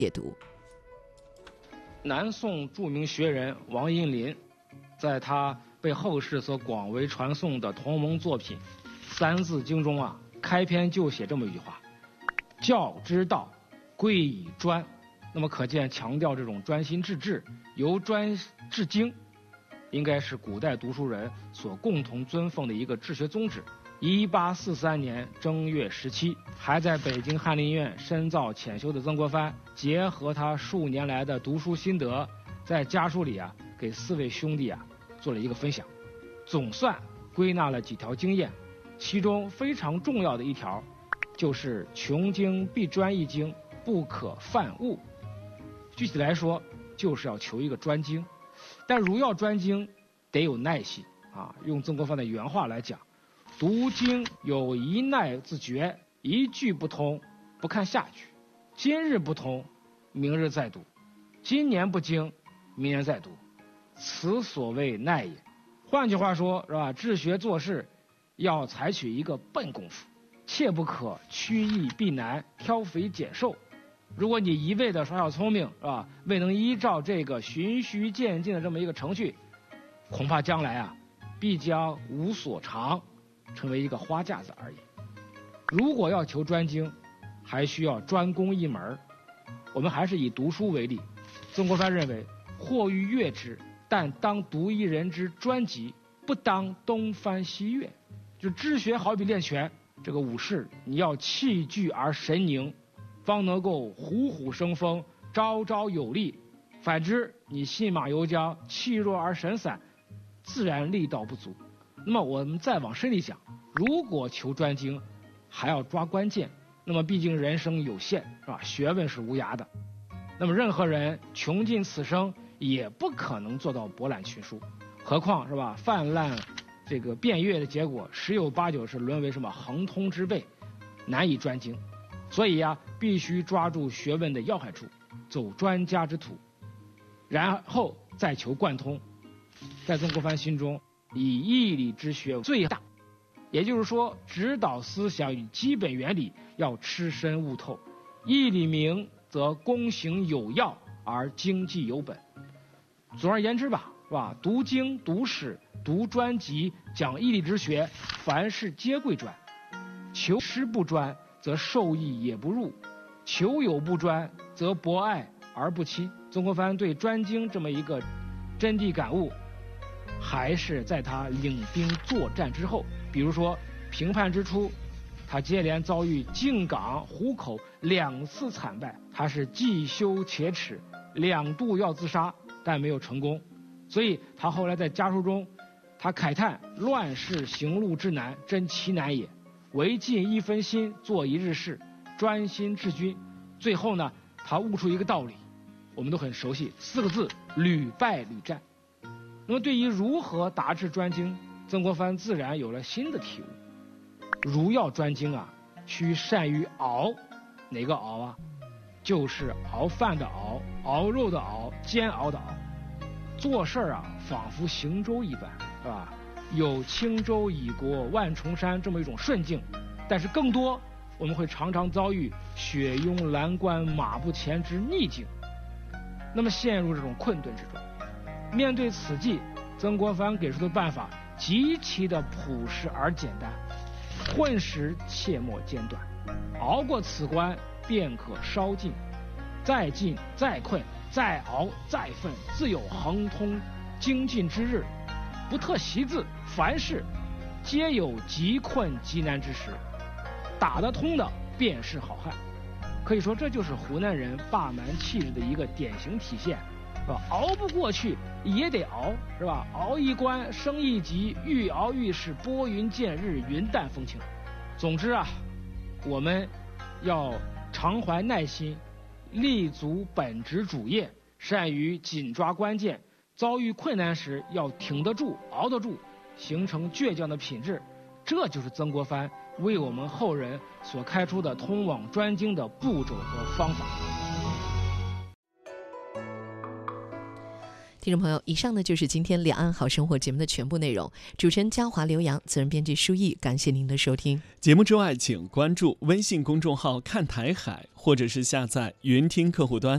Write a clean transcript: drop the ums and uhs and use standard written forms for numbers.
解读。 南宋著名学人王荫林，在他被后世所广为传颂的同盟作品《三字经》中啊，开篇就写这么一句话：“教之道，贵以专。”那么可见强调这种专心致志、由专至精，应该是古代读书人所共同尊奉的一个治学宗旨。1843年正月17，还在北京翰林院深造浅修的曾国藩，结合他数年来的读书心得，在家书里啊，给4位兄弟啊做了一个分享，总算归纳了几条经验，其中非常重要的一条，就是穷经必专一经，不可犯误。具体来说，就是要求一个专精，但如要专精，得有耐心啊。用曾国藩的原话来讲，读经有一耐自觉，一句不通，不看下句。今日不通，明日再读；今年不精，明年再读。此所谓耐也。换句话说，是吧？治学做事要采取一个笨功夫，切不可趋易避难，挑肥拣瘦。如果你一味的耍小聪明，是吧？未能依照这个循序渐进的这么一个程序，恐怕将来啊，必将无所长，成为一个花架子而已。如果要求专精，还需要专攻一门。我们还是以读书为例，曾国藩认为，或欲阅之，但当读一人之专辑，不当东翻西阅。就治学好比练拳，这个武士你要气聚而神凝，方能够虎虎生风，招招有力。反之，你信马由缰，气弱而神散，自然力道不足。那么我们再往深里讲，如果求专精，还要抓关键。那么毕竟人生有限，是吧？学问是无涯的。那么任何人穷尽此生，也不可能做到博览群书。何况是吧？泛滥这个遍阅的结果，十有八九是沦为什么横通之辈，难以专精。所以呀，必须抓住学问的要害处，走专家之途，然后再求贯通。在曾国藩心中，以义理之学最大，也就是说，指导思想与基本原理要吃深悟透。义理明，则躬行有要，而经济有本。总而言之吧，是吧？读经、读史、读专辑，讲义理之学，凡事皆贵专。求师不专，则受益也不入；求有不专，则博爱而不亲。曾国藩对专精这么一个真谛感悟，还是在他领兵作战之后。比如说平叛之初，他接连遭遇靖港、湖口2次惨败，他是既羞且耻，2度要自杀，但没有成功。所以他后来在家书中，他慨叹乱世行路之难，真其难也。唯尽一分心，做一日事，专心治军。最后呢，他悟出一个道理，我们都很熟悉，4个字：屡败屡战。那么对于如何达至专精，曾国藩自然有了新的体悟。如要专精啊，需善于熬。哪个熬啊？就是熬饭的熬，熬肉的熬，煎熬的熬。做事啊，仿佛行舟一般，是吧？有轻舟已过万重山这么一种顺境，但是更多我们会常常遭遇雪拥蓝关马不前之逆境，那么陷入这种困顿之中。面对此际，曾国藩给出的办法极其的朴实而简单：困时切莫间断，熬过此关便可稍进，再进再困再熬再奋，自有横通精进之日。不特习字，凡事皆有极困极难之时，打得通的便是好汉。可以说这就是湖南人霸蛮气质的一个典型体现，是吧？熬不过去也得熬，是吧？熬一关升一级，愈熬愈是拨云见日，云淡风轻。总之啊，我们要常怀耐心，立足本职主业，善于紧抓关键，遭遇困难时要挺得住、熬得住，形成倔强的品质。这就是曾国藩为我们后人所开出的通往专精的步骤和方法。 听众朋友，以上呢就是今天《两岸好生活》节目的全部内容。主持人嘉华、刘洋，责任编辑舒毅，感谢您的收听。 节目之外，请关注微信公众号“看台海”，或者是下载云听客户端。